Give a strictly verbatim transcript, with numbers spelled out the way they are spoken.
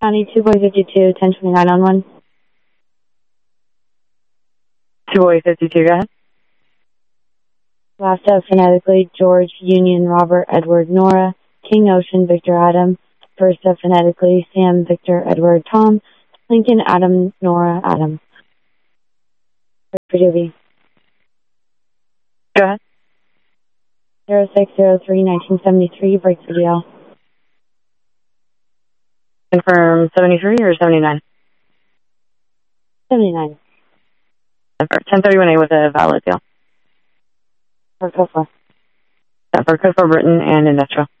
County two boy fifty-two, ten twenty-nine on one. two boy fifty-two, go ahead. Last up phonetically, George, Union, Robert, Edward, Nora, King, Ocean, Victor, Adam. First up phonetically, Sam, Victor, Edward, Tom, Lincoln, Adam, Nora, Adam. For Doobie. Go ahead. zero six zero three, nineteen seventy-three, break video. Confirm seventy-three or seventy-nine? seventy-nine. ten thirty-one A with a valid deal. For Cofa. Yeah, for Cofa, Britain, and Industrial.